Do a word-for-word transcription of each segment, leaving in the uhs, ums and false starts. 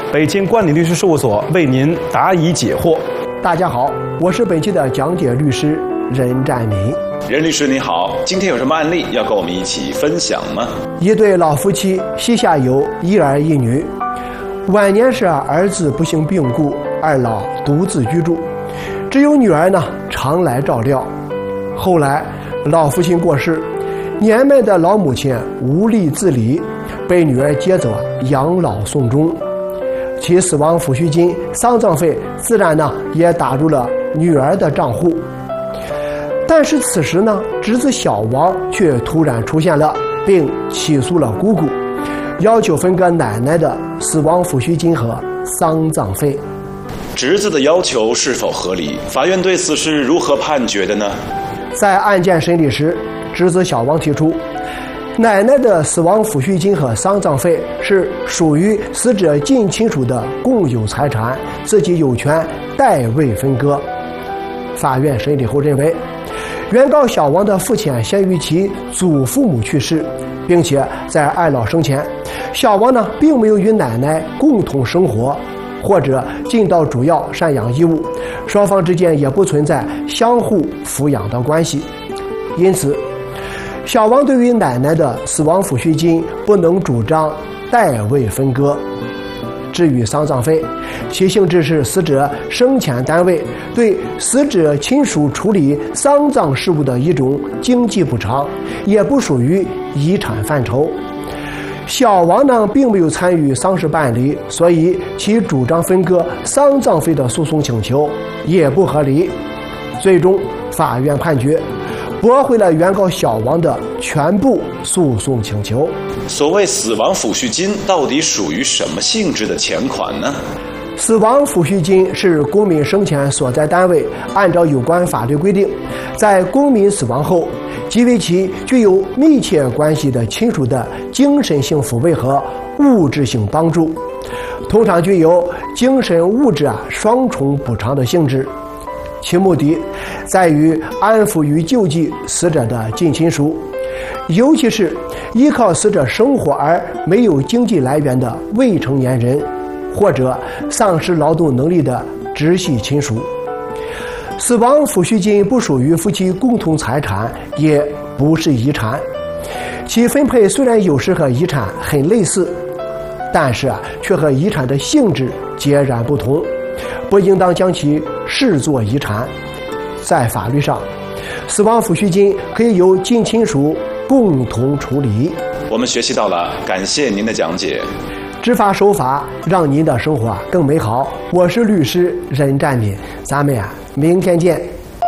北京冠理律师事务所为您答疑解惑。 大家好，我是本期的讲解律师任占民。 任律师你好，今天有什么案例要跟我们一起分享吗？ 一对老夫妻膝下有一儿一女，晚年时儿子不幸病故，二老独自居住，只有女儿呢常来照料。后来老父亲过世，年迈的老母亲无力自理，被女儿接走养老送终。其死亡抚恤金、丧葬费自然呢也打入了女儿的账户。但是此时呢，侄子小王却突然出现了，并起诉了姑姑，要求分割奶奶的死亡抚恤金和丧葬费。 侄子的要求是否合理？法院对此是如何判决的呢？ 在案件审理时，侄子小王提出，奶奶的死亡抚恤金和丧葬费是属于死者近亲属的共有财产，自己有权代位分割。法院审理后认为，原告小王的父亲先于其祖父母去世，并且在二老生前，小王呢并没有与奶奶共同生活或者尽到主要赡养义务，双方之间也不存在相互抚养的关系。因此，小王对于奶奶的死亡抚恤金不能主张代位分割。至于丧葬费，其性质是死者生前单位对死者亲属处理丧葬事务的一种经济补偿，也不属于遗产范畴。小王呢并没有参与丧事办理，所以其主张分割丧葬费的诉讼请求也不合理。最终法院判决驳回了原告小王的全部诉讼请求。 所谓死亡抚恤金到底属于什么性质的钱款呢？ 死亡抚恤金是公民生前所在单位按照有关法律规定，在公民死亡后即为其具有密切关系的亲属的精神性抚慰和物质性帮助，通常具有精神物质啊双重补偿的性质。其目的在于安抚与救济死者的近亲属，尤其是依靠死者生活而没有经济来源的未成年人，或者丧失劳动能力的直系亲属。死亡抚恤金不属于夫妻共同财产，也不是遗产，其分配虽然有时和遗产很类似，但是啊，却和遗产的性质截然不同，不应当将其视作遗产。在法律上，死亡抚恤金可以由近亲属共同处理。 我们学习到了，感谢您的讲解。 执法守法，让您的生活更美好。我是律师任占民，咱们呀，明天见。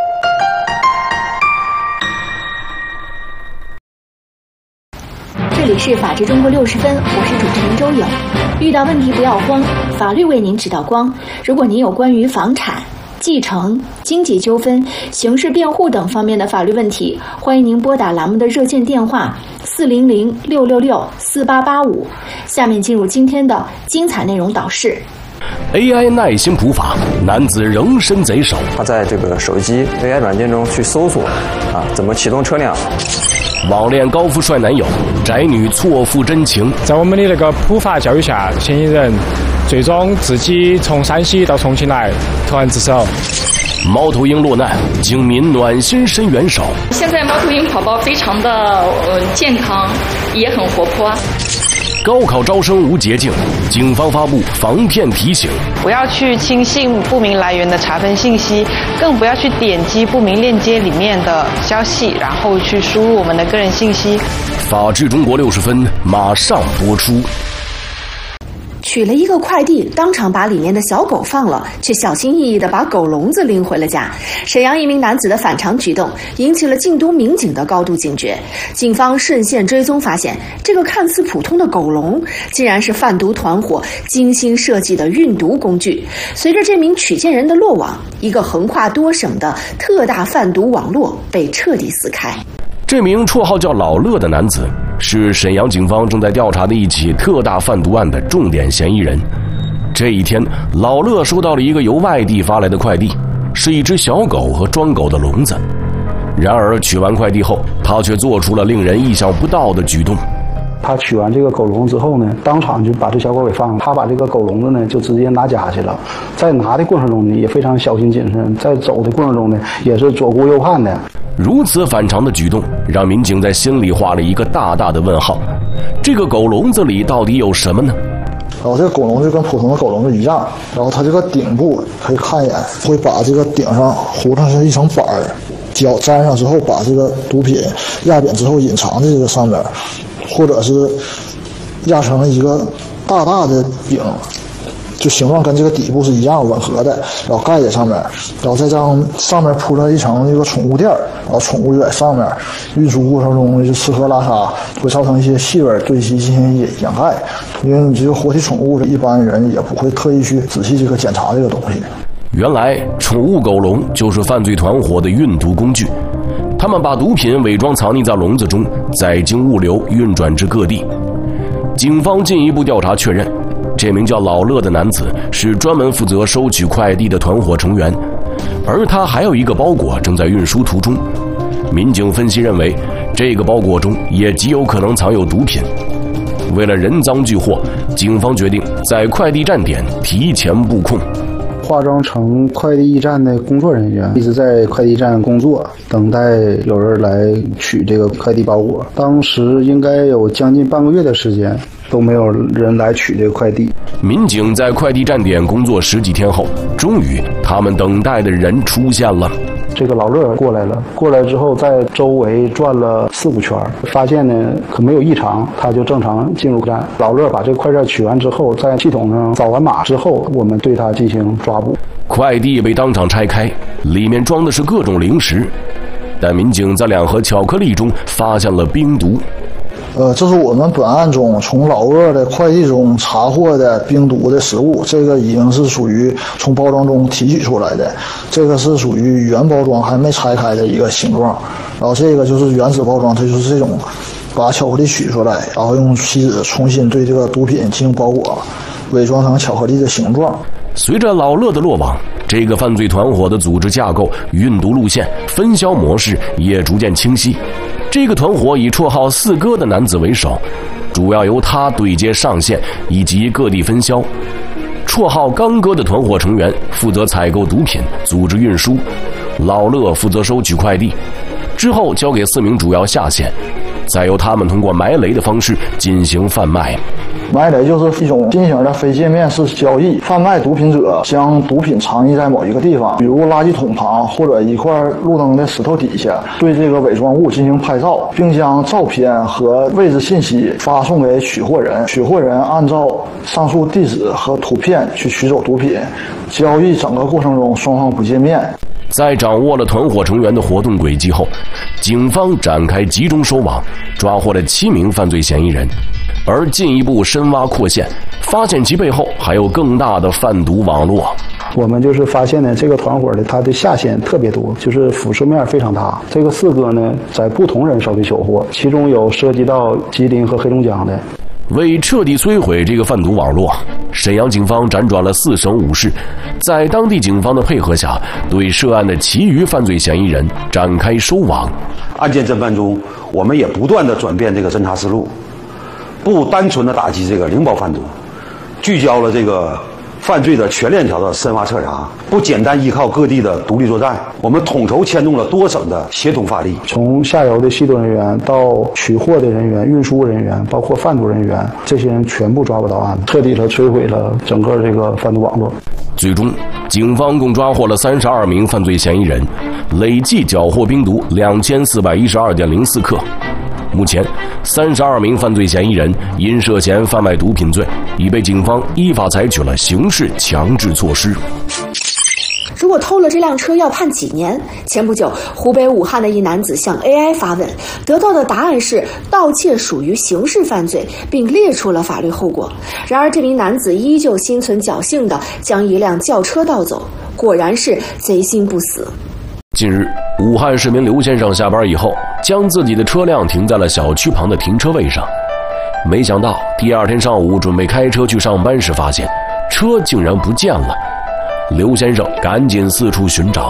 这里是法治中国六十分，我是主持人周颖。遇到问题不要慌，法律为您指导光。如果您有关于房产、继承、经济纠纷、刑事辩护等方面的法律问题，欢迎您拨打栏目的热线电话四零零六六六四八八五。下面进入今天的精彩内容导视。 A I 耐心普法，男子仍身贼手。 他在这个手机 A I 软件中去搜索啊，怎么启动车辆。 网恋高富帅男友，宅女错付真情。 在我们的那个普法教育下，嫌疑人最终自己从山西到重庆来投案自首。 猫头鹰落难，警民暖心伸援手。 现在猫头鹰宝宝非常的呃健康，也很活泼。 高考招生无捷径，警方发布防骗提醒： 不要去轻信不明来源的查分信息，更不要去点击不明链接里面的消息，然后去输入我们的个人信息。 法治中国六十分马上播出。 取了一个快递，当场把里面的小狗放了，却小心翼翼地把狗笼子拎回了家。沈阳一名男子的反常举动引起了晋都民警的高度警觉。警方顺线追踪发现，这个看似普通的狗笼竟然是贩毒团伙精心设计的运毒工具。随着这名取件人的落网，一个横跨多省的特大贩毒网络被彻底撕开。 这名绰号叫老乐的男子是沈阳警方正在调查的一起特大贩毒案的重点嫌疑人。这一天，老乐收到了一个由外地发来的快递，是一只小狗和装狗的笼子。然而取完快递后，他却做出了令人意想不到的举动。 他取完这个狗笼之后呢，当场就把这小狗给放了。他把这个狗笼子呢就直接拿家去了，在拿的过程中呢也非常小心谨慎，在走的过程中呢也是左顾右盼的。 如此反常的举动，让民警在心里画了一个大大的问号。这个狗笼子里到底有什么呢？ 然后这个狗笼就跟普通的狗笼子一样，然后它这个顶部可以看一眼，会把这个顶上糊上是一层板儿，脚粘上之后把这个毒品压扁之后隐藏在这个上面，或者是压成一个大大的饼，就形状跟这个底部是一样吻合的，然后盖在上面，然后再让上面铺上一层这个宠物垫，然后宠物就在上面，运输过程中就吃喝拉撒会造成一些细纹对其进行掩盖，因为你这个活体宠物一般人也不会特意去仔细这个检查这个东西。 原来宠物狗笼就是犯罪团伙的运毒工具，他们把毒品伪装藏匿在笼子中，再经物流运转至各地。警方进一步调查确认，这名叫老乐的男子是专门负责收取快递的团伙成员，而他还有一个包裹正在运输途中。民警分析认为，这个包裹中也极有可能藏有毒品。为了人赃俱获，警方决定在快递站点提前布控， 化妆成快递驿站的工作人员，一直在快递站工作，等待有人来取这个快递包裹。当时应该有将近半个月的时间，都没有人来取这个快递。 民警在快递站点工作十几天后，终于他们等待的人出现了。 这个老乐过来了，过来之后在周围转了四五圈，发现呢可没有异常，他就正常进入站。老乐把这个快件取完之后，在系统上扫完码之后，我们对他进行抓捕。 快递被当场拆开，里面装的是各种零食，但民警在两盒巧克力中发现了冰毒。 呃，这是我们本案中从老乐的快递中查获的冰毒的食物，这个已经是属于从包装中提取出来的，这个是属于原包装还没拆开的一个形状，然后这个就是原始包装，它就是这种把巧克力取出来，然后用锡纸重新对这个毒品进行包裹，伪装成巧克力的形状。 随着老乐的落网，这个犯罪团伙的组织架构、运毒路线、分销模式也逐渐清晰。这个团伙以绰号四哥的男子为首，主要由他对接上线以及各地分销。绰号刚哥的团伙成员负责采购毒品，组织运输，老乐负责收取快递，之后交给四名主要下线，再由他们通过埋雷的方式进行贩卖。 埋雷就是一种新型的非界面式交易，贩卖毒品者将毒品藏匿在某一个地方，比如垃圾桶旁或者一块路灯的石头底下，对这个伪装物进行拍照，并将照片和位置信息发送给取货人，取货人按照上述地址和图片去取走毒品。交易整个过程中双方不见面。 在掌握了团伙成员的活动轨迹后，警方展开集中收网，抓获了七名犯罪嫌疑人，而进一步深挖扩线，发现其背后还有更大的贩毒网络。 我们就是发现呢，这个团伙的它的下线特别多，就是辐射面非常大。这个四哥呢，在不同人手里缴获，其中有涉及到吉林和黑龙江的。 为彻底摧毁这个贩毒网络，沈阳警方辗转了四省五市，在当地警方的配合下，对涉案的其余犯罪嫌疑人展开收网。 案件侦办中，我们也不断的转变这个侦查思路，不单纯的打击这个零包贩毒，聚焦了这个犯罪的全链条的深挖彻查，不简单依靠各地的独立作战，我们统筹牵动了多省的协同发力， 从下游的吸毒人员到取货的人员、运输人员，包括贩毒人员，这些人全部抓捕到案，彻底的摧毁了整个这个贩毒网络。 最终，警方共抓获了三十二名犯罪嫌疑人，累计缴获冰毒两千四百一十二点零四克。目前，三十二名犯罪嫌疑人因涉嫌贩卖毒品罪，已被警方依法采取了刑事强制措施。 如果偷了这辆车要判几年？前不久，湖北武汉的一男子向 A I 发问，得到的答案是盗窃属于刑事犯罪，并列出了法律后果。然而，这名男子依旧心存侥幸地将一辆轿车盗走，果然是贼心不死。 近日，武汉市民刘先生下班以后，将自己的车辆停在了小区旁的停车位上。没想到第二天上午准备开车去上班时，发现车竟然不见了。刘先生赶紧四处寻找，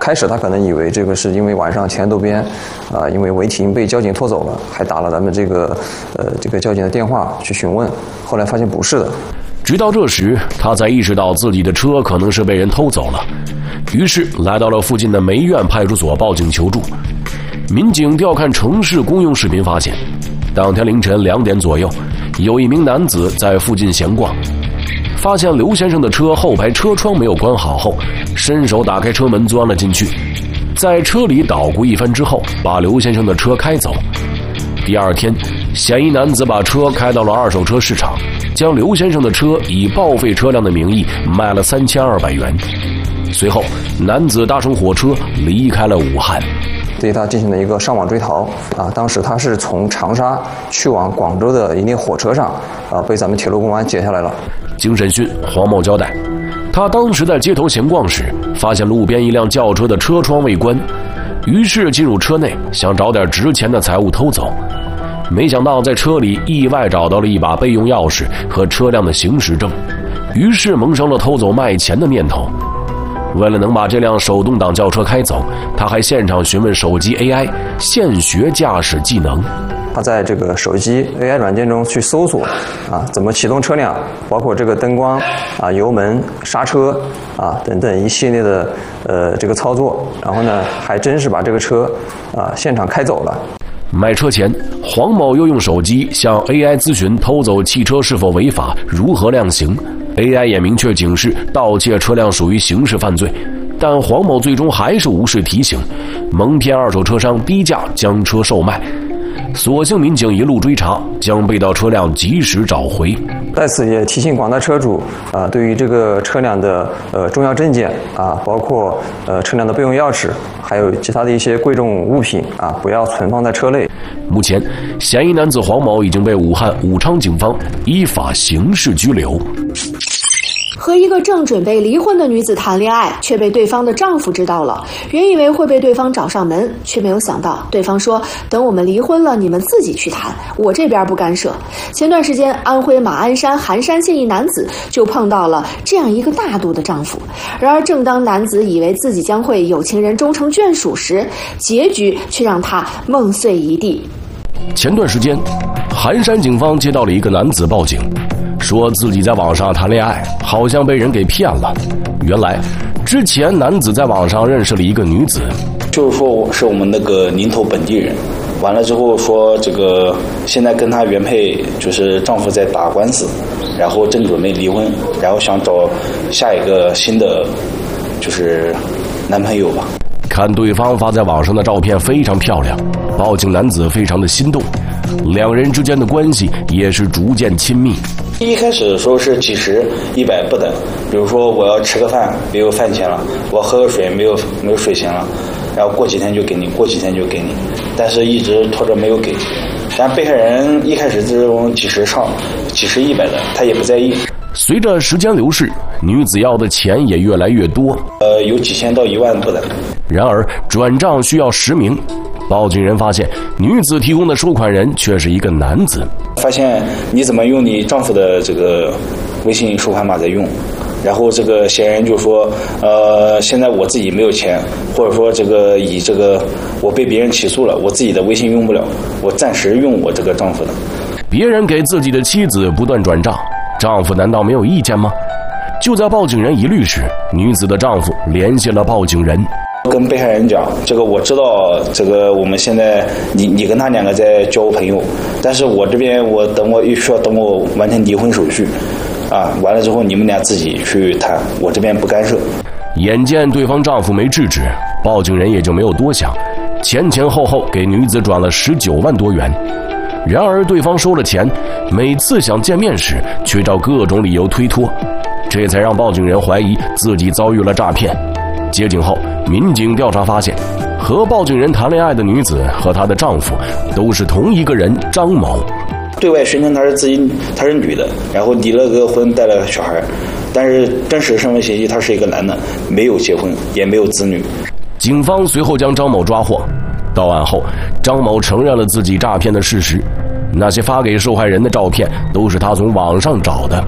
开始他可能以为这个是因为晚上前头边，啊，因为违停被交警拖走了，还打了咱们这个呃这个交警的电话去询问，后来发现不是的。 直到这时，他才意识到自己的车可能是被人偷走了，于是来到了附近的梅院派出所报警求助。民警调看城市公用视频发现，当天凌晨两点左右，有一名男子在附近闲逛，发现刘先生的车后排车窗没有关好后，伸手打开车门钻了进去，在车里捣鼓一番之后，把刘先生的车开走。第二天，嫌疑男子把车开到了二手车市场，将刘先生的车以报废车辆的名义卖了三千二百元。随后，男子搭乘火车离开了武汉。 对他进行了一个上网追逃啊！当时他是从长沙去往广州的一列火车上啊，被咱们铁路公安截下来了。 经审讯，黄某交代，他当时在街头闲逛时，发现路边一辆轿车的车窗未关，于是进入车内想找点值钱的财物偷走，没想到在车里意外找到了一把备用钥匙和车辆的行驶证，于是萌生了偷走卖钱的念头。为了能把这辆手动挡轿车开走，他还现场询问手机 A I， 现学驾驶技能。 他在这个手机 A I 软件中去搜索啊，怎么启动车辆，包括这个灯光啊、油门、刹车啊等等一系列的呃这个操作，然后呢，还真是把这个车啊现场开走了。 买车前，黄某又用手机向 A I 咨询偷走汽车是否违法，如何量刑。A I 也明确警示盗窃车辆属于刑事犯罪，但黄某最终还是无视提醒，蒙骗二手车商低价将车售卖。所幸民警一路追查，将被盗车辆及时找回。 在此也提醒广大车主啊，对于这个车辆的呃重要证件啊，包括呃车辆的备用钥匙，还有其他的一些贵重物品啊，不要存放在车内。 目前，嫌疑男子黄某已经被武汉武昌警方依法刑事拘留。 和一个正准备离婚的女子谈恋爱，却被对方的丈夫知道了。原以为会被对方找上门，却没有想到对方说：“等我们离婚了，你们自己去谈，我这边不干涉。”前段时间，安徽马鞍山含山县一男子就碰到了这样一个大度的丈夫。然而，正当男子以为自己将会有情人终成眷属时，结局却让他梦碎一地。 前段时间，含山警方接到了一个男子报警，说自己在网上谈恋爱，好像被人给骗了。原来，之前男子在网上认识了一个女子， 就是说是我们那个宁头本地人。完了之后说这个现在跟她原配就是丈夫在打官司，然后正准备离婚，然后想找下一个新的就是男朋友吧。 看对方发在网上的照片非常漂亮，报警男子非常的心动，两人之间的关系也是逐渐亲密。 一开始的时候是几十、一百不等，比如说我要吃个饭没有饭钱了，我要喝个水没有没有水钱了，然后过几天就给你，过几天就给你，但是一直拖着没有给。但被害人一开始这种几十上、几十、一百的，他也不在意。 随着时间流逝，女子要的钱也越来越多， 呃，有几千到一万不等。 然而转账需要实名，报警人发现女子提供的收款人却是一个男子。 发现你怎么用你丈夫的这个微信收款码在用，然后这个嫌疑人就说，呃，现在我自己没有钱，或者说这个以这个我被别人起诉了，我自己的微信用不了，我暂时用我这个丈夫的。 别人给自己的妻子不断转账，丈夫难道没有意见吗？就在报警人疑虑时，女子的丈夫联系了报警人， 跟被害人讲，这个我知道，这个我们现在你你跟他两个在交朋友，但是我这边我等我又需要等我完成离婚手续，啊，完了之后你们俩自己去谈，我这边不干涉。 眼见对方丈夫没制止，报警人也就没有多想，前前后后给女子转了十九万多元。然而对方收了钱，每次想见面时却找各种理由推脱，这才让报警人怀疑自己遭遇了诈骗。接警后，民警调查发现，和报警人谈恋爱的女子和她的丈夫都是同一个人张某。 对外宣称她是自己她是女的，然后离了个婚带了个小孩，但是真实身份信息她是一个男的，没有结婚也没有子女。 警方随后将张某抓获。到案后，张某承认了自己诈骗的事实，那些发给受害人的照片都是他从网上找的。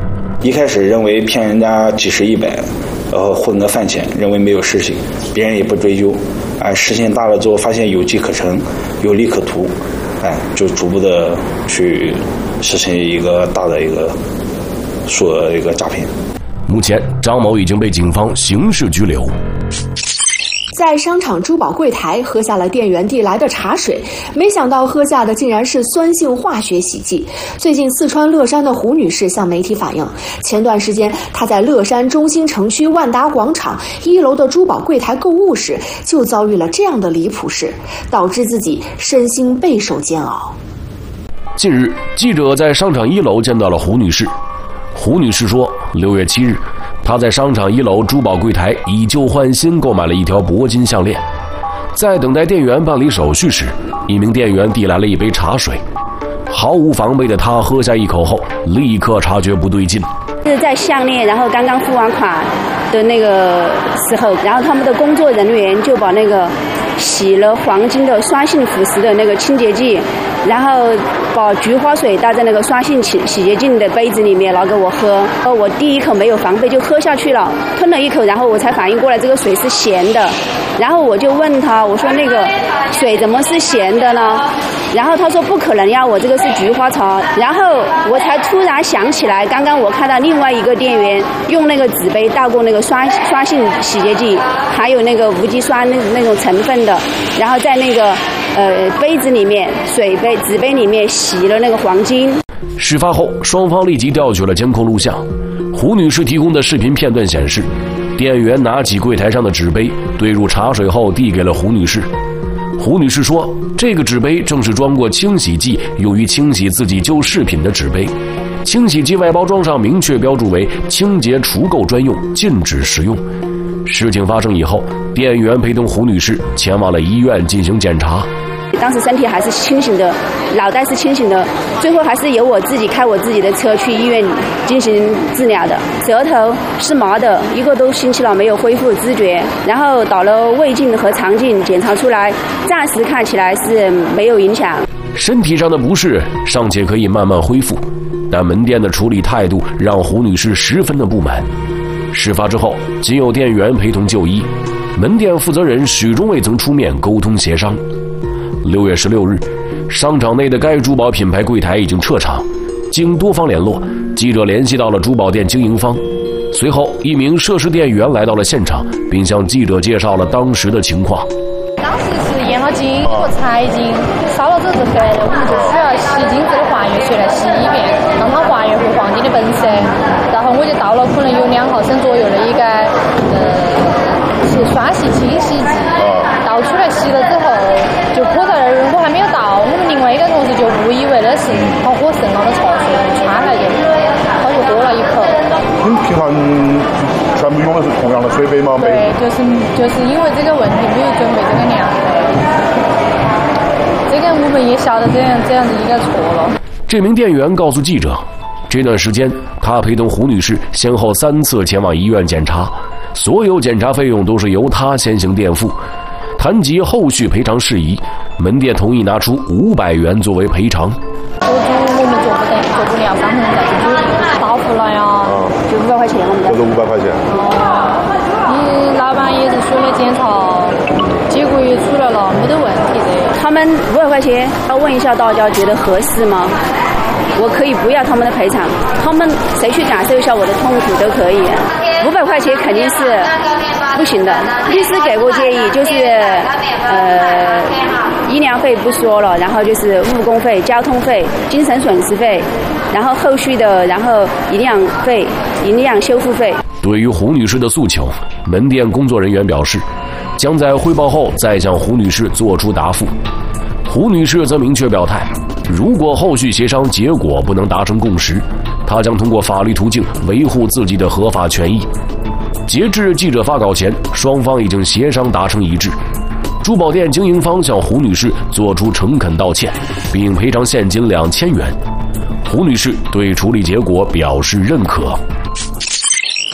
一开始认为骗人家几十一百，然后混个饭钱，认为没有事情，别人也不追究。啊，事情大了之后，发现有机可乘，有利可图，哎，就逐步的去实行一个大的一个数额一个诈骗。 目前，张某已经被警方刑事拘留。 在商场珠宝柜台喝下了店员递来的茶水，没想到喝下的竟然是酸性化学洗剂。最近，四川乐山的胡女士向媒体反映，前段时间她在乐山中心城区万达广场一楼的珠宝柜台购物时，就遭遇了这样的离谱事，导致自己身心备受煎熬。 近日，记者在商场一楼见到了胡女士。胡女士说，六月七日，她在商场一楼珠宝柜台以旧换新购买了一条铂金项链，在等待店员办理手续时，一名店员递来了一杯茶水，毫无防备的她喝下一口后，立刻察觉不对劲。 是在项链，然后刚刚付完款的那个时候，然后他们的工作人员就把那个洗了黄金的酸性腐蚀的那个清洁剂，然后把菊花水倒在那个酸性洗洗洁精的杯子里面拿给我喝。我第一口没有防备就喝下去了，吞了一口，然后我才反应过来这个水是咸的，然后我就问他，我说那个水怎么是咸的呢？然后他说不可能呀，我这个是菊花茶。然后我才突然想起来，刚刚我看到另外一个店员用那个纸杯倒过那个酸酸性洗洁剂，还有那个无机酸那那种成分的，然后在那个呃杯子里面水杯纸杯里面洗了那个黄金。 事发后，双方立即调取了监控录像。胡女士提供的视频片段显示，店员拿起柜台上的纸杯，兑入茶水后递给了胡女士。胡女士说，这个纸杯正是装过清洗剂用于清洗自己旧饰品的纸杯，清洗剂外包装上明确标注为清洁除垢专用，禁止食用。事情发生以后，店员陪同胡女士前往了医院进行检查。 当时身体还是清醒的，脑袋是清醒的，最后还是由我自己开我自己的车去医院进行治疗的。舌头是麻的，一个多星期了没有恢复知觉，然后导了胃镜和肠镜检查出来，暂时看起来是没有影响。 身体上的不适尚且可以慢慢恢复，但门店的处理态度让胡女士十分的不满。事发之后，仅有店员陪同就医，门店负责人始终未曾出面沟通协商。六月十六日，商场内的该珠宝品牌柜台已经撤场。经多方联络，记者联系到了珠宝店经营方。随后，一名涉事店员来到了现场，并向记者介绍了当时的情况。 当时是验了金和财金，烧了这之后，我们就需要吸金子的还原水来洗一遍，让它还原回黄金的本色。然后我就倒了可能有两毫升左右的一个呃是酸洗清洗剂，倒出来洗了之后就泼在那儿，我还没有倒，我们另外一个同事就误以为那是跑火剩了的茶水，穿来就他就喝了一口。 你平常全部用的是同样的水杯吗？ 对，就是就是因为这个问题没有准备这个量，这个我们也晓得这样这样的一个错了。 这名店员告诉记者，这段时间他陪同胡女士先后三次前往医院检查，所有检查费用都是由他先行垫付。谈及后续赔偿事宜，门店同意拿出五百元作为赔偿。 我我们做不得，做不了，商人再去处理，到付了呀，就五百块钱，我们。 或者五百块钱。 哦，你老板也是说了检查，结果也出来了，没得问题的。 他们五百块钱，要问一下大家觉得合适吗？我可以不要他们的赔偿，他们谁去感受一下我的痛苦都可以。五百块钱肯定是不行的。律师给过建议，就是呃医疗费不说了，然后就是误工费、交通费、精神损失费，然后后续的，然后营养费、营养修复费。 对于胡女士的诉求，门店工作人员表示，将在汇报后再向胡女士作出答复。胡女士则明确表态，如果后续协商结果不能达成共识，她将通过法律途径维护自己的合法权益。截至记者发稿前，双方已经协商达成一致。珠宝店经营方向胡女士作出诚恳道歉，并赔偿现金两千元。胡女士对处理结果表示认可。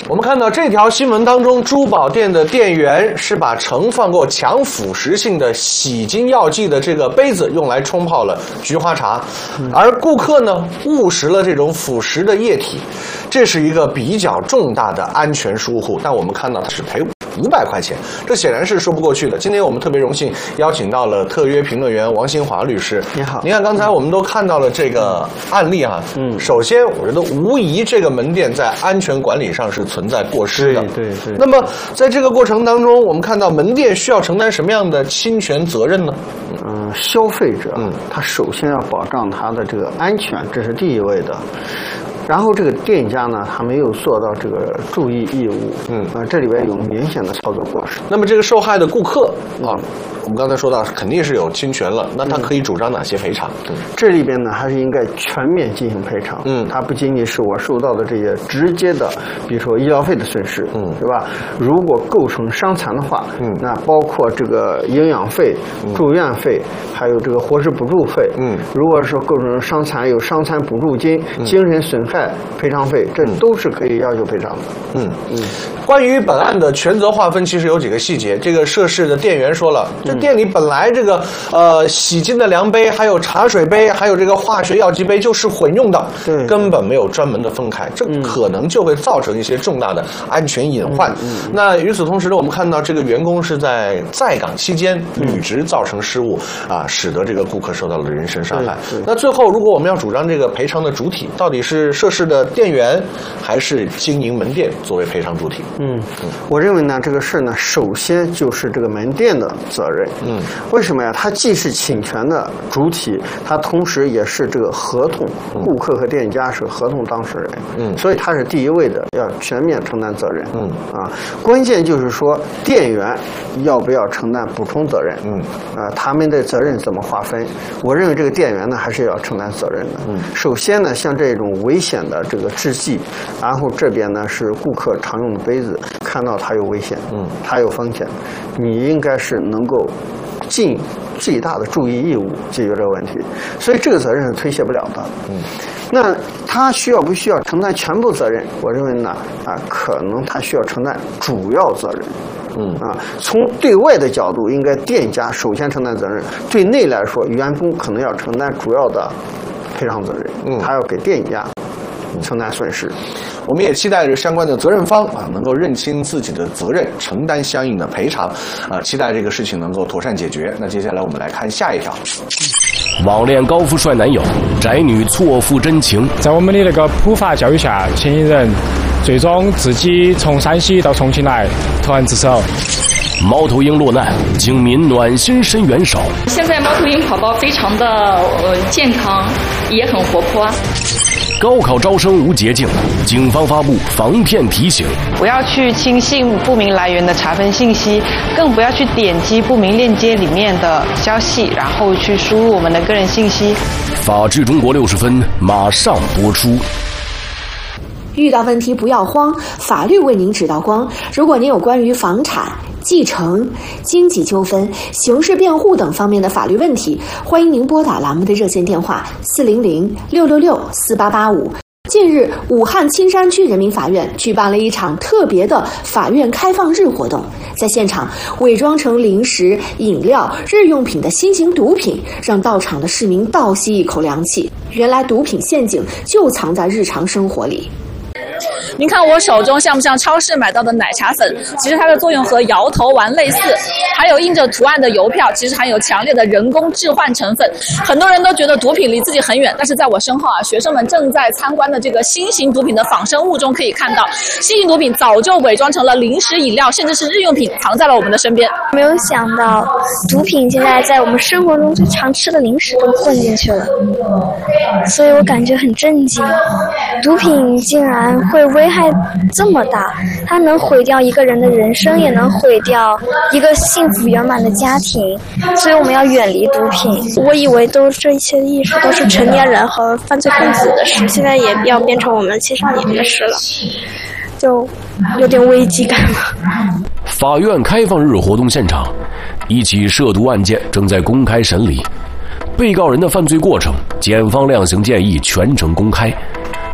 我们看到这条新闻当中，珠宝店的店员是把盛放过强腐蚀性的洗精药剂的这个杯子用来冲泡了菊花茶，而顾客呢误食了这种腐蚀的液体，这是一个比较重大的安全疏忽。但我们看到它是赔五百块钱，这显然是说不过去的。今天我们特别荣幸邀请到了特约评论员王新华律师。 你好， 你看刚才我们都看到了这个案例啊，嗯，首先我觉得无疑这个门店在安全管理上是存在过失的。 对对对。 那么在这个过程当中，我们看到门店需要承担什么样的侵权责任呢？ 嗯，消费者，嗯，他首先要保障他的这个安全，这是第一位的。然后这个店家呢，他没有做到这个注意义务，嗯，啊，这里边有明显的操作过失。 那么这个受害的顾客啊，我们刚才说到肯定是有侵权了，那他可以主张哪些赔偿？ 嗯，这里边呢还是应该全面进行赔偿。嗯，它不仅仅是我受到的这些直接的，比如说医疗费的损失，嗯，对吧？如果构成伤残的话，嗯，那包括这个营养费、住院费，还有这个伙食补助费，嗯，如果说构成伤残，有伤残补助金、精神损害赔偿费，这都是可以要求赔偿的。 嗯嗯，关于本案的权责划分，其实有几个细节。这个涉事的店员说了，这店里本来这个呃洗精的量杯，还有茶水杯，还有这个化学药剂杯就是混用的，对，根本没有专门的分开，这可能就会造成一些重大的安全隐患。嗯嗯、那与此同时呢，我们看到这个员工是在在岗期间履职造成失误啊，使得这个顾客受到了人身伤害。那最后，如果我们要主张这个赔偿的主体，到底是涉事的店员还是经营门店作为赔偿主体？ 嗯，我认为呢，这个事呢，首先就是这个门店的责任。嗯，为什么呀？它既是侵权的主体，它同时也是这个合同，顾客和店家是合同当事人。嗯，所以它是第一位的，要全面承担责任。嗯啊，关键就是说店员要不要承担补充责任？嗯啊，他们的责任怎么划分？我认为这个店员呢，还是要承担责任的。嗯，首先呢，像这种危险的这个制剂，然后这边呢是顾客常用的杯子，看到它有危险，嗯，它有风险，你应该是能够尽最大的注意义务解决这个问题，所以这个责任是推卸不了的。嗯，那他需要不需要承担全部责任？我认为呢，啊，可能他需要承担主要责任。嗯啊，从对外的角度，应该店家首先承担责任；对内来说，员工可能要承担主要的赔偿责任，嗯，他要给店家承担损失。 我们也期待着相关的责任方啊能够认清自己的责任，承担相应的赔偿啊，期待这个事情能够妥善解决。那接下来我们来看下一条。 网恋高富帅男友，宅女错付真情。 在我们的那个普法教育下，嫌疑人最终自己从山西到重庆来投案自首。 猫头鹰落难，警民暖心伸援手。 现在猫头鹰宝宝非常的呃健康，也很活泼。 高考招生无捷径，警方发布防骗提醒： 不要去轻信不明来源的查分信息，更不要去点击不明链接里面的消息，然后去输入我们的个人信息。 法治中国六十分马上播出。 遇到问题不要慌，法律为您指导光。如果您有关于房产、继承、经济纠纷、刑事辩护等方面的法律问题，欢迎您拨打栏目的热线电话四零零六六六四八八五。近日，武汉青山区人民法院举办了一场特别的法院开放日活动，在现场伪装成零食、饮料、日用品的新型毒品，让到场的市民倒吸一口凉气。原来毒品陷阱就藏在日常生活里。 您看我手中像不像超市买到的奶茶粉？其实它的作用和摇头丸类似。还有印着图案的邮票，其实含有强烈的人工置换成分。很多人都觉得毒品离自己很远，但是在我身后啊，学生们正在参观的这个新型毒品的仿生物中可以看到，新型毒品早就伪装成了零食、饮料，甚至是日用品，藏在了我们的身边。 没有想到，毒品现在在我们生活中最常吃的零食都混进去了，所以我感觉很震惊。毒品竟然会危害这么大，它能毁掉一个人的人生，也能毁掉一个幸福圆满的家庭，所以我们要远离毒品。我以为都这一切的意识都是成年人和犯罪分子的事，现在也要变成我们青少年的事了，就有点危机感了。 法院开放日活动现场，一起涉毒案件正在公开审理，被告人的犯罪过程，检方量刑建议全程公开。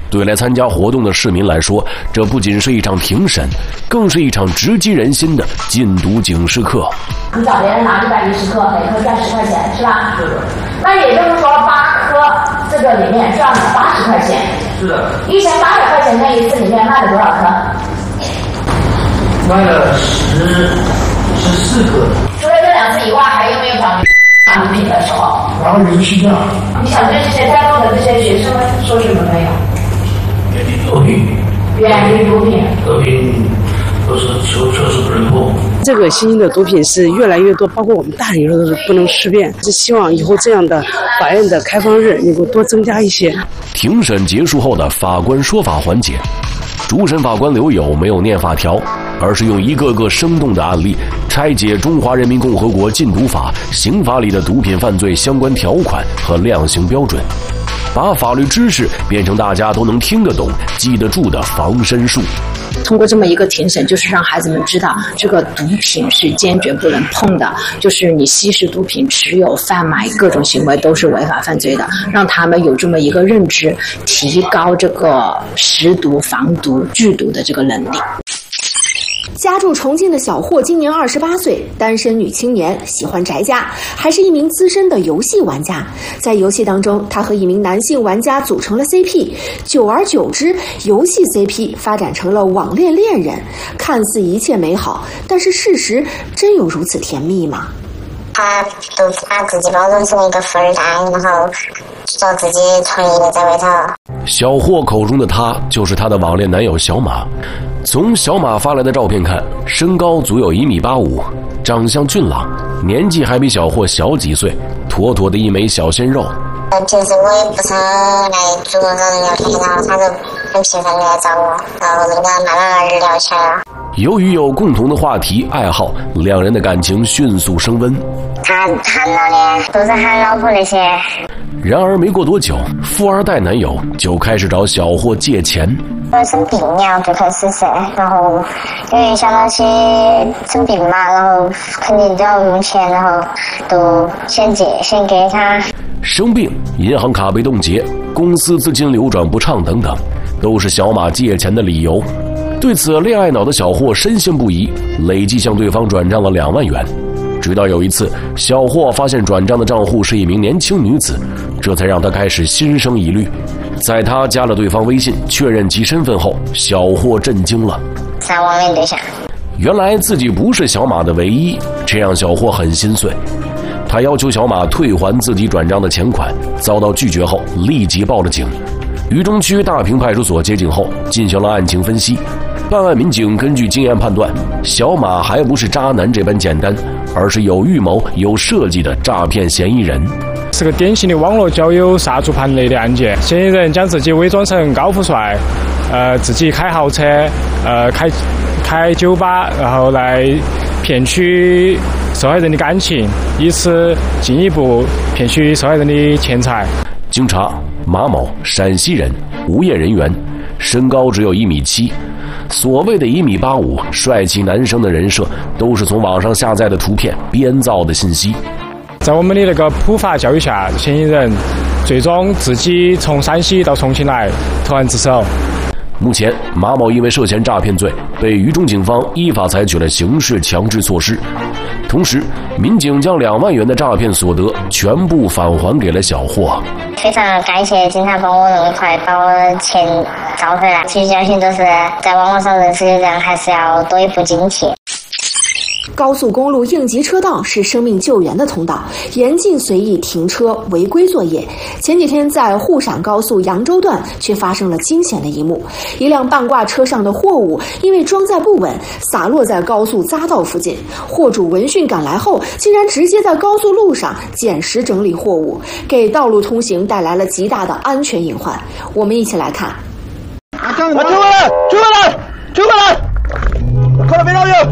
对来参加活动的市民来说，这不仅是一场庭审，更是一场直击人心的禁毒警示课。 你找别人拿一百一十克，每克赚十块钱，是吧？是的。那也就是说，八颗这个里面赚了八十块钱。是的。一千八百块钱那一次里面卖了多少颗？ 卖了十十四颗。 除了这两次以外，还有没有找毒品的时候？ 然后人气价。 你想对这些在座的这些学生们说什么没有？ 远离毒品。 远离毒品。 毒品都是求测试不能碰。 这个新兴的毒品是越来越多，包括我们大人都是不能识别。是希望以后这样的法院的开放日能够多增加一些。 庭审结束后的法官说法环节，主审法官刘友没有念法条，而是用一个个生动的案例拆解《中华人民共和国禁毒法》刑法里的毒品犯罪相关条款和量刑标准，把法律知识变成大家都能听得懂、记得住的防身术。 通过这么一个庭审，就是让孩子们知道，这个毒品是坚决不能碰的，就是你吸食毒品、持有、贩卖各种行为都是违法犯罪的，让他们有这么一个认知，提高这个识毒、防毒、拒毒的这个能力。 家住重庆的小霍今年二十八岁，单身女青年，喜欢宅家，还是一名资深的游戏玩家。在游戏当中，他和一名男性玩家组成了 C P， 久而久之，游戏 C P 发展成了网恋恋人。看似一切美好，但是事实真有如此甜蜜吗？ 他都把自己包装成一个富二代，然后说自己创业在外头。 小霍口中的他，就是他的网恋男友小马。从小马发来的照片看，身高足有一米八五，长相俊朗，年纪还比小霍小几岁，妥妥的一枚小鲜肉。 平时我也不常来主动找人聊天，然后他就很频繁的来找我，然后我就跟他慢慢慢聊起来了。 由于有共同的话题爱好，两人的感情迅速升温。 他喊老的都是喊老婆那些。 然而没过多久，富二代男友就开始找小霍借钱。 我生病了就开始噻，然后因为想到起生病嘛，然后肯定都要用钱，然后都先借先给他。 生病、银行卡被冻结、公司资金流转不畅等等，都是小马借钱的理由。对此，恋爱脑的小霍深信不疑，累计向对方转账了两万元。直到有一次，小霍发现转账的账户是一名年轻女子，这才让他开始心生疑虑。在他加了对方微信确认其身份后，小霍震惊了。 啥网恋对象？ 原来自己不是小马的唯一，这让小霍很心碎。他要求小马退还自己转账的钱款，遭到拒绝后立即报了警。渝中区大坪派出所接警后进行了案情分析，办案民警根据经验判断，小马还不是渣男这般简单，而是有预谋、有设计的诈骗嫌疑人。 是个典型的网络交友杀猪盘类的案件，嫌疑人将自己伪装成高富帅，呃，自己开豪车，呃，开开酒吧，然后来骗取受害人的感情，以此进一步骗取受害人的钱财。 经查，马某，陕西人，无业人员，身高只有一米七。所谓的一米八五帅气男生的人设，都是从网上下载的图片编造的信息。 在我们的那个普法教育下，嫌疑人最终自己从山西到重庆来投案自首。 目前，马某因为涉嫌诈骗罪，被渝中警方依法采取了刑事强制措施。同时，民警将两万元的诈骗所得全部返还给了小霍。 非常感谢警察帮我那么快把我钱找回来。其实相信都是在网络上认识的人，还是要多一步警惕。 高速公路应急车道是生命救援的通道，严禁随意停车、违规作业。前几天在沪陕高速扬州段却发生了惊险的一幕，一辆半挂车上的货物因为装载不稳，洒落在高速匝道附近。货主闻讯赶来后，竟然直接在高速路上捡拾整理货物，给道路通行带来了极大的安全隐患。我们一起来看。 啊，追回来，追回来，追回来！靠得非常远。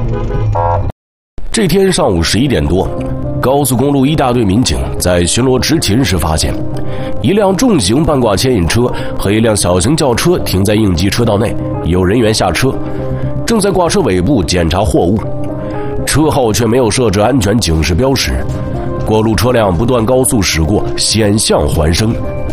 这天上午十一点多，高速公路一大队民警在巡逻执勤时发现，一辆重型半挂牵引车和一辆小型轿车停在应急车道内，有人员下车，正在挂车尾部检查货物，车后却没有设置安全警示标识，过路车辆不断高速驶过，险象环生。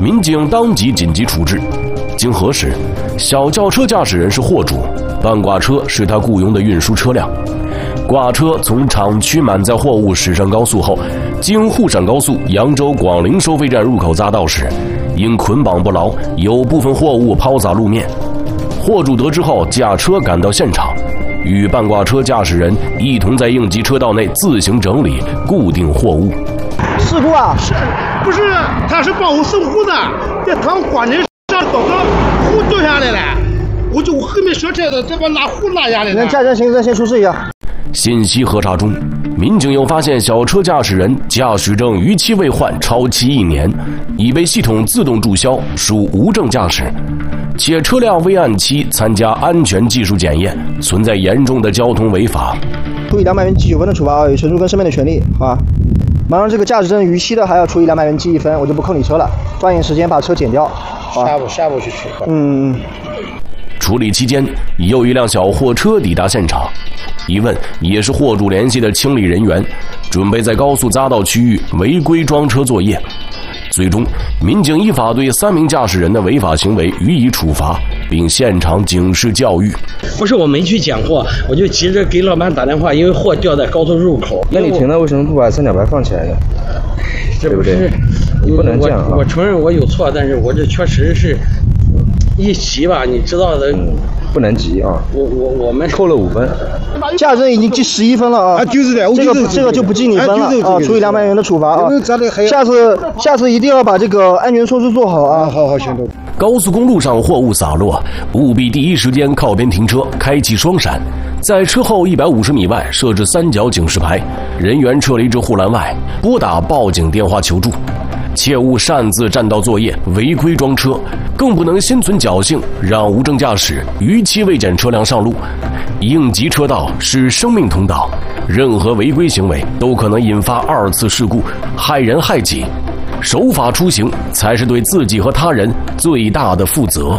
民警当即紧急处置。经核实，小轿车驾驶人是货主，半挂车是他雇佣的运输车辆。挂车从厂区满载货物驶上高速后，经沪陕高速扬州广陵收费站入口匝道时，因捆绑不牢，有部分货物抛洒路面。货主得知后，驾车赶到现场，与半挂车驾驶人一同在应急车道内自行整理固定货物。 事故啊，是不是？他是帮我送货的，在他们关键上搞个货掉下来了，我就后面小车子这把拿货拉下来了。 那驾驶行车先出示一下。 信息核查中，民警又发现小车驾驶人驾驶证逾期未换超期一年，已被系统自动注销，属无证驾驶，且车辆未按期参加安全技术检验，存在严重的交通违法。 处以两百元记九分的处罚，有陈述跟申辩的权利，好吧？马上这个驾驶证逾期的还要处以两百元记一分，我就不扣你车了，抓紧时间把车检掉。下午下午去取。嗯嗯。 处理期间，又一辆小货车抵达现场。一问，也是货主联系的清理人员，准备在高速匝道区域违规装车作业。最终，民警依法对三名驾驶人的违法行为予以处罚，并现场警示教育。 不是我没去捡货，我就急着给老板打电话，因为货掉在高速入口。 那你停了为什么不把三角牌放起来呢？ 这不是， 对不对？你不能这样啊！ 我, 我承认我有错，但是我这确实是一急吧，你知道的。 嗯，不能急啊！ 我我我们扣了五分， 驾驶证已经记十一分了啊！就是的，这个这个就不记你分了啊，处以两百元的处罚啊！下次下次一定要把这个安全措施做好啊！好好，行动。 高速公路上货物洒落，务必第一时间靠边停车，开启双闪，在车后一百五十米外设置三角警示牌，人员撤离至护栏外，拨打报警电话求助。切勿擅自占道作业、违规装车，更不能心存侥幸让无证驾驶、逾期未检车辆上路。应急车道是生命通道，任何违规行为都可能引发二次事故，害人害己。守法出行才是对自己和他人最大的负责。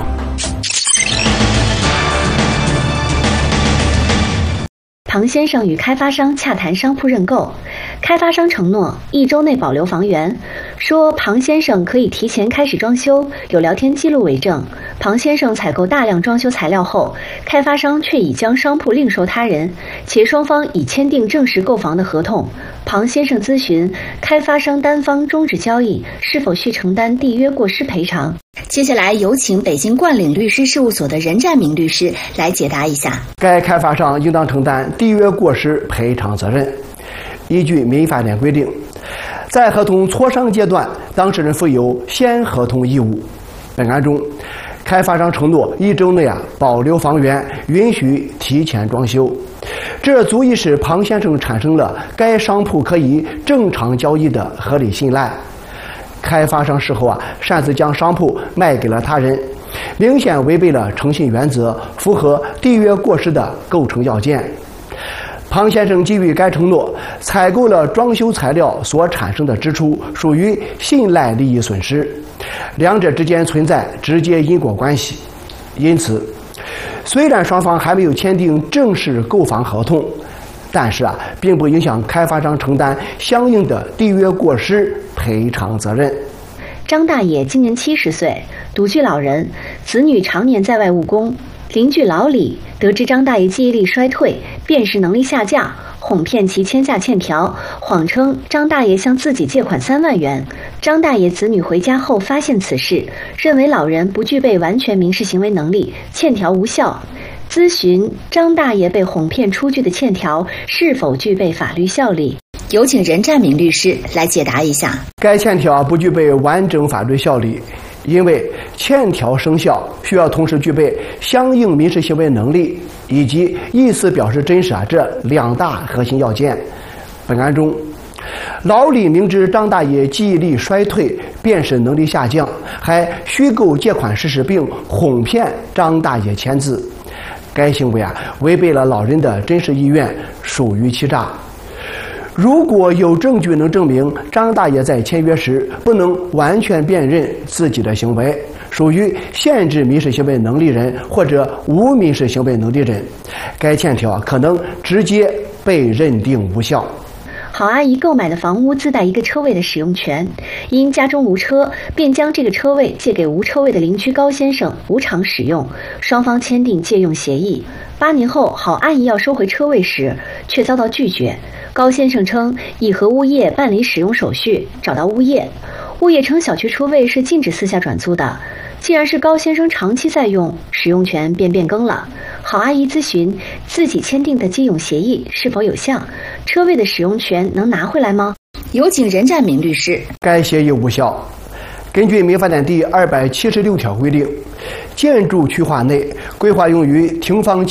庞先生与开发商洽谈商铺认购，开发商承诺一周内保留房源，说庞先生可以提前开始装修，有聊天记录为证。庞先生采购大量装修材料后，开发商却已将商铺另售他人，且双方已签订正式购房的合同。庞先生咨询开发商单方终止交易，是否需承担缔约过失赔偿。接下来有请北京冠岭律师事务所的任占明律师来解答一下。 该开发商应当承担缔约过失赔偿责任。依据民法典规定，在合同磋商阶段，当事人负有先合同义务。本案中，开发商承诺一周内啊保留房源，允许提前装修，这足以使庞先生产生了该商铺可以正常交易的合理信赖。开发商事后啊擅自将商铺卖给了他人，明显违背了诚信原则，符合缔约过失的构成要件。庞先生基于该承诺采购了装修材料所产生的支出，属于信赖利益损失，两者之间存在直接因果关系。因此，虽然双方还没有签订正式购房合同，但是啊，并不影响开发商承担相应的缔约过失赔偿责任。 张大爷今年七十岁，独居老人，子女常年在外务工。邻居老李得知张大爷记忆力衰退、辨识能力下降，哄骗其签下欠条，谎称张大爷向自己借款三万元。张大爷子女回家后发现此事，认为老人不具备完全民事行为能力，欠条无效。咨询张大爷被哄骗出具的欠条是否具备法律效力。有请任占明律师来解答一下。 该欠条不具备完整法律效力，因为欠条生效需要同时具备相应民事行为能力以及意思表示真实啊这两大核心要件。本案中，老李明知张大爷记忆力衰退、辨识能力下降，还虚构借款事实并哄骗张大爷签字，该行为啊违背了老人的真实意愿，属于欺诈。如果有证据能证明张大爷在签约时不能完全辨认自己的行为，属于限制民事行为能力人或者无民事行为能力人，该欠条可能直接被认定无效。 郝阿姨购买的房屋自带一个车位的使用权，因家中无车，便将这个车位借给无车位的邻居高先生无偿使用，双方签订借用协议。八年后，郝阿姨要收回车位时，却遭到拒绝。高先生称已和物业办理使用手续，找到物业，物业称小区车位是禁止私下转租的。既然是高先生长期在用，使用权便变更了。郝阿姨咨询自己签订的借用协议是否有效，车位的使用权能拿回来吗？有请任占明律师。 该协议无效。根据民法典第二百七十六条规定，建筑区划内规划用于停放